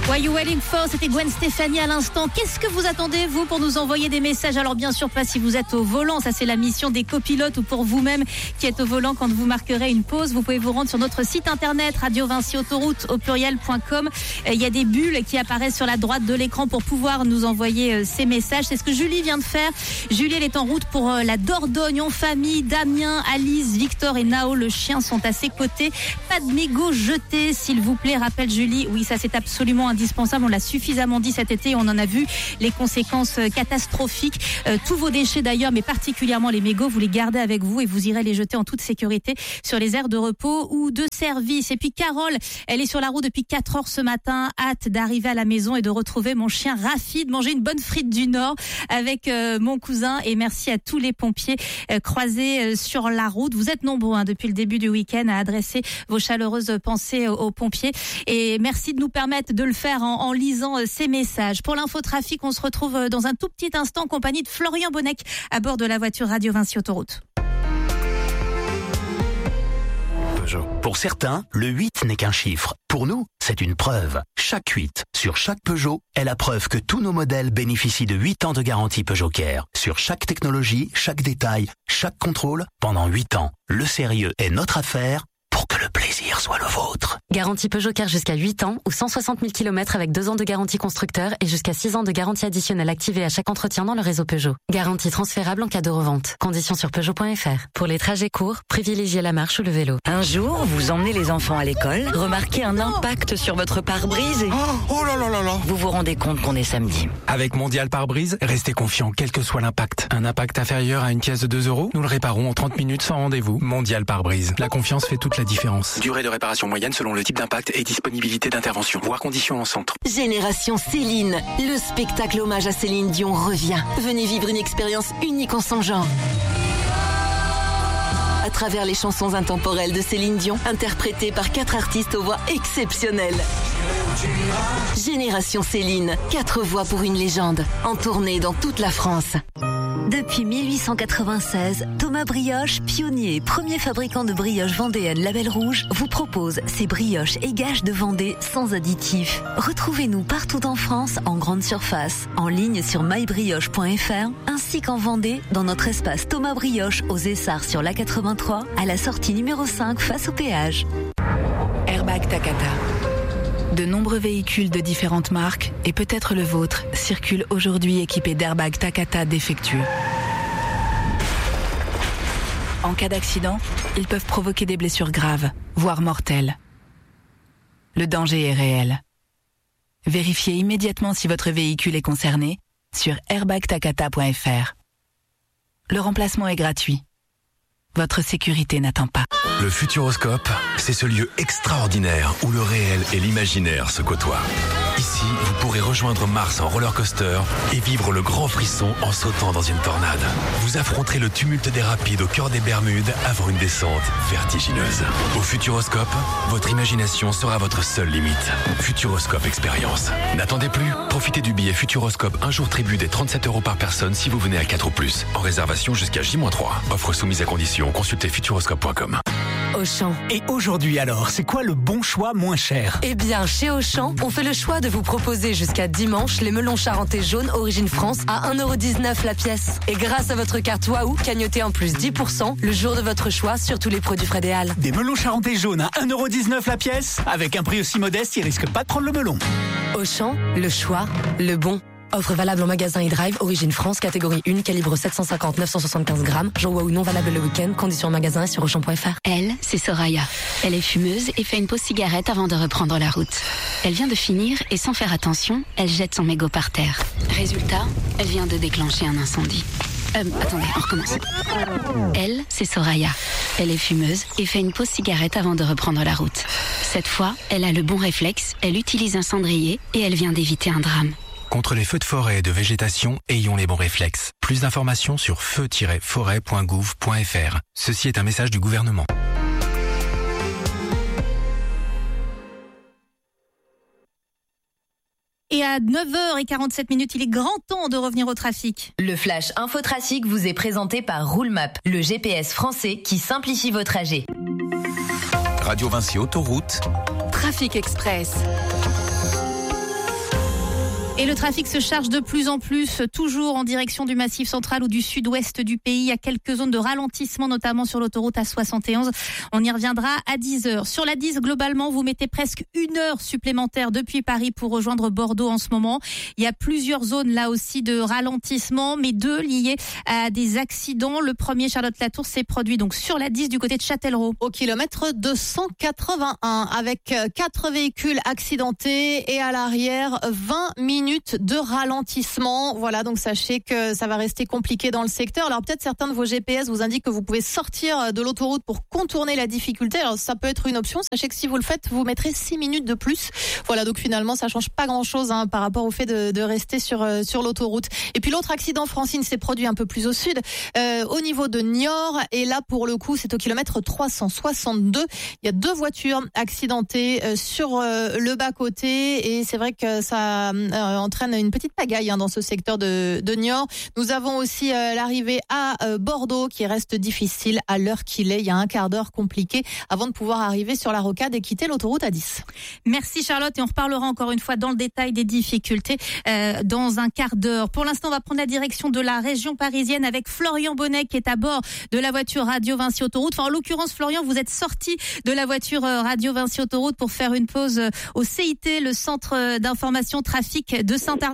What You Waiting For, c'était Gwen Stefani à l'instant. Qu'est-ce que vous attendez, vous, pour nous envoyer des messages? Alors bien sûr, pas si vous êtes au volant, ça c'est la mission des copilotes, ou pour vous-même qui êtes au volant quand vous marquerez une pause. Vous pouvez vous rendre sur notre site internet Radio Vinci Autoroute au pluriel.com. Il y a des bulles qui apparaissent sur la droite de l'écran pour pouvoir nous envoyer ces messages. C'est ce que Julie vient de faire. Julie, elle est en route pour la Dordogne en famille. Damien, Alice, Victor et Nao, le chien, sont à ses côtés. Pas de mégots jetés, s'il vous plaît, rappelle Julie. Oui, ça c'est absolument indispensable. On l'a suffisamment dit cet été. On en a vu les conséquences catastrophiques. Tous vos déchets d'ailleurs, mais particulièrement les mégots, vous les gardez avec vous et vous irez les jeter en toute sécurité sur les aires de repos ou de service. Et puis Carole, elle est sur la route depuis 4 heures ce matin. Hâte d'arriver à la maison et de retrouver mon chien Rafi, de manger une bonne frite du Nord avec mon cousin. Et merci à tous les pompiers croisés sur la route. Vous êtes nombreux depuis le début du week-end à adresser vos chaleureuses pensées aux pompiers. Et merci de nous permettre de le faire en lisant ces messages. Pour l'infotrafic, on se retrouve dans un tout petit instant en compagnie de Florian Bonnec à bord de la voiture Radio Vinci Autoroute. Peugeot. Pour certains, le 8 n'est qu'un chiffre. Pour nous, c'est une preuve. Chaque 8 sur chaque Peugeot est la preuve que tous nos modèles bénéficient de 8 ans de garantie Peugeot Care. Sur chaque technologie, chaque détail, chaque contrôle, pendant 8 ans. Le sérieux est notre affaire pour que le plaisir soit le vôtre. Garantie Peugeot Care jusqu'à 8 ans ou 160 000 km avec 2 ans de garantie constructeur et jusqu'à 6 ans de garantie additionnelle activée à chaque entretien dans le réseau Peugeot. Garantie transférable en cas de revente. Conditions sur Peugeot.fr. Pour les trajets courts, privilégiez la marche ou le vélo. Un jour, vous emmenez les enfants à l'école, remarquez un impact sur votre pare-brise et... Oh là là là là. Vous vous rendez compte qu'on est samedi. Avec Mondial Pare-Brise, restez confiant quel que soit l'impact. Un impact inférieur à une pièce de 2 €, nous le réparons en 30 minutes sans rendez-vous. Mondial Pare-Brise. La confiance fait toute la différence. Durée de réparation moyenne selon le type d'impact et disponibilité d'intervention. Voir conditions en centre. Génération Céline. Le spectacle hommage à Céline Dion revient. Venez vivre une expérience unique en son genre. À travers les chansons intemporelles de Céline Dion, interprétées par 4 artistes aux voix exceptionnelles. Génération Céline, 4 voix pour une légende, en tournée dans toute la France. Depuis 1896, Thomas Brioche, pionnier et premier fabricant de brioches vendéennes Label Rouge, vous propose ses brioches et gages de Vendée sans additifs. Retrouvez-nous partout en France, en grande surface, en ligne sur mybrioche.fr, ainsi qu'en Vendée, dans notre espace Thomas Brioche aux Essarts sur l'A83, à la sortie numéro 5 face au péage. Airbag Takata. De nombreux véhicules de différentes marques, et peut-être le vôtre, circulent aujourd'hui équipés d'airbags Takata défectueux. En cas d'accident, ils peuvent provoquer des blessures graves, voire mortelles. Le danger est réel. Vérifiez immédiatement si votre véhicule est concerné sur airbagtakata.fr. Le remplacement est gratuit. Votre sécurité n'attend pas. Le Futuroscope, c'est ce lieu extraordinaire où le réel et l'imaginaire se côtoient. Ici, vous pourrez rejoindre Mars en roller coaster et vivre le grand frisson en sautant dans une tornade. Vous affronterez le tumulte des rapides au cœur des Bermudes avant une descente vertigineuse. Au Futuroscope, votre imagination sera votre seule limite. Futuroscope Expérience. N'attendez plus, profitez du billet Futuroscope un jour tribu des 37 € par personne si vous venez à 4 ou plus. En réservation jusqu'à J-3. Offre soumise à condition, consultez futuroscope.com. Auchan. Et aujourd'hui alors, c'est quoi le bon choix moins cher? Eh bien, chez Auchan, on fait le choix de vous proposer jusqu'à dimanche les melons charentais jaunes Origine France à 1,19 € la pièce. Et grâce à votre carte Waouh, cagnotez en plus 10% le jour de votre choix sur tous les produits Fred et Al. Des melons charentais jaunes à 1,19 € la pièce? Avec un prix aussi modeste, ils risquent pas de prendre le melon. Auchan, le choix, le bon. Offre valable en magasin e-drive, Origine France, catégorie 1, calibre 750-975 grammes. Jour Waouh non valable le week-end. Conditions en magasin et sur Auchan.fr. Elle, c'est Soraya. Elle est fumeuse et fait une pause cigarette avant de reprendre la route. Elle vient de finir et sans faire attention, elle jette son mégot par terre. Résultat, elle vient de déclencher un incendie. Attendez, on recommence. Elle, c'est Soraya. Elle est fumeuse et fait une pause cigarette avant de reprendre la route. Cette fois, elle a le bon réflexe, elle utilise un cendrier et elle vient d'éviter un drame. Contre les feux de forêt et de végétation, ayons les bons réflexes. Plus d'informations sur feu-forêt.gouv.fr. Ceci est un message du gouvernement. Et à 9h47, il est grand temps de revenir au trafic. Le Flash Infotrafic vous est présenté par Roulemap, le GPS français qui simplifie vos trajets. Radio Vinci Autoroute. Trafic Express. Et le trafic se charge de plus en plus, toujours en direction du Massif central ou du sud-ouest du pays. Il y a quelques zones de ralentissement, notamment sur l'autoroute A71. On y reviendra à 10h. Sur la 10, globalement, vous mettez presque 1 heure supplémentaire depuis Paris pour rejoindre Bordeaux en ce moment. Il y a plusieurs zones là aussi de ralentissement, mais 2 liées à des accidents. Le premier, Charlotte Latour, s'est produit donc sur la 10 du côté de Châtellerault. Au kilomètre 281, avec 4 véhicules accidentés et à l'arrière 20 minutes de ralentissement. Voilà, donc sachez que ça va rester compliqué dans le secteur. Alors peut-être certains de vos GPS vous indiquent que vous pouvez sortir de l'autoroute pour contourner la difficulté. Alors ça peut être une option. Sachez que si vous le faites, vous mettrez 6 minutes de plus. Voilà, donc finalement ça change pas grand-chose par rapport au fait de rester sur l'autoroute. Et puis l'autre accident, Francine, s'est produit un peu plus au sud, au niveau de Niort. Et là, pour le coup, c'est au kilomètre 362. Il y a 2 voitures accidentées sur le bas-côté. Et c'est vrai que ça entraîne une petite pagaille dans ce secteur de Niort. Nous avons aussi l'arrivée à Bordeaux qui reste difficile à l'heure qu'il est. Il y a un quart d'heure compliqué avant de pouvoir arriver sur la rocade et quitter l'autoroute A10. Merci Charlotte, et on reparlera encore une fois dans le détail des difficultés dans un quart d'heure. Pour l'instant, on va prendre la direction de la région parisienne avec Florian Bonnet qui est à bord de la voiture Radio Vinci Autoroute. Enfin, en l'occurrence, Florian, vous êtes sorti de la voiture Radio Vinci Autoroute pour faire une pause au CIT, le centre d'information trafic de Saint-Arnaud.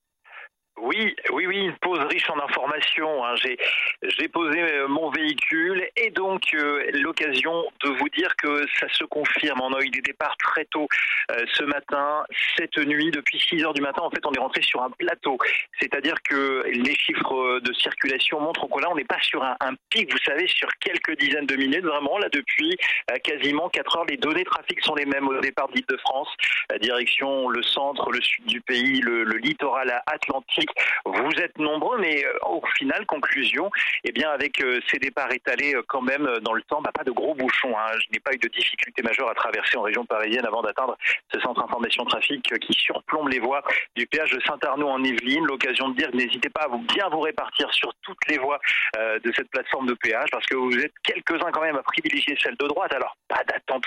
Oui, une pause riche en informations. J'ai posé mon véhicule et donc l'occasion de vous dire que ça se confirme. On a eu des départs très tôt ce matin, cette nuit, depuis 6h du matin. En fait, on est rentré sur un plateau. C'est-à-dire que les chiffres de circulation montrent que là, on n'est pas sur un pic, vous savez, sur quelques dizaines de minutes. Vraiment, là, depuis quasiment 4 heures, les données trafic sont les mêmes au départ de l'Île-de-France. Direction le centre, le sud du pays, le littoral atlantique. Vous êtes nombreux, mais au final, conclusion, avec ces départs étalés quand même dans le temps, pas de gros bouchons. Je n'ai pas eu de difficultés majeures à traverser en région parisienne avant d'atteindre ce centre d'information trafic qui surplombe les voies du péage de Saint-Arnaud en Yvelines. L'occasion de dire que n'hésitez pas à bien vous répartir sur toutes les voies de cette plateforme de péage, parce que vous êtes quelques-uns quand même à privilégier celle de droite. Alors, pas d'attente,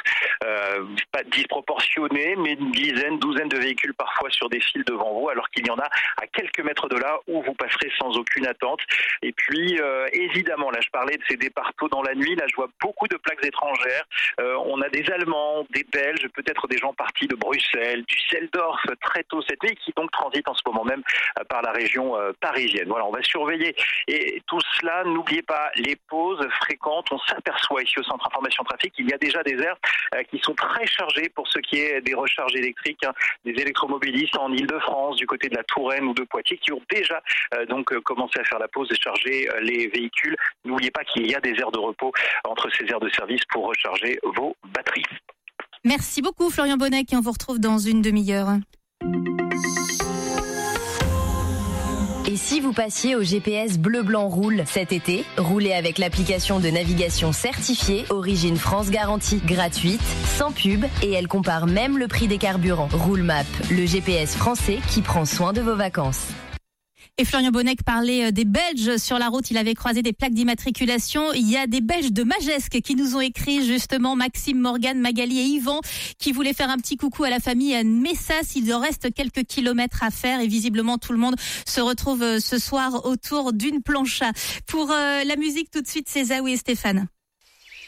pas disproportionnée, mais une dizaine, douzaine de véhicules parfois sur des files devant vous, alors qu'il y en a à quelques mètres de là où vous passerez sans aucune attente. Et puis, évidemment, là, je parlais de ces départs tôt dans la nuit. Là, je vois beaucoup de plaques étrangères. On a des Allemands, des Belges, peut-être des gens partis de Bruxelles, Düsseldorf, très tôt cette nuit, qui donc transitent en ce moment même par la région parisienne. Voilà, on va surveiller. Et tout cela, n'oubliez pas, les pauses fréquentes. On s'aperçoit ici au Centre Information Trafic qu'il y a déjà des aires qui sont très chargées pour ce qui est des recharges électriques, des électromobilistes en Ile-de-France, du côté de la Touraine ou de Poitiers, qui ont déjà commencé à faire la pause et charger les véhicules. N'oubliez pas qu'il y a des aires de repos entre ces aires de service pour recharger vos batteries. Merci beaucoup Florian Bonnet, et on vous retrouve dans une demi-heure. Et si vous passiez au GPS Bleu Blanc Roule cet été, roulez avec l'application de navigation certifiée Origine France Garantie, gratuite, sans pub, et elle compare même le prix des carburants. Roulemap, le GPS français qui prend soin de vos vacances. Et Florian Bonnet parlait des Belges sur la route. Il avait croisé des plaques d'immatriculation. Il y a des Belges de Magesque qui nous ont écrit justement, Maxime, Morgane, Magali et Yvan, qui voulaient faire un petit coucou à la famille à Messas. Il en reste quelques kilomètres à faire et visiblement tout le monde se retrouve ce soir autour d'une plancha. Pour la musique, tout de suite, c'est Zawi et Stéphane.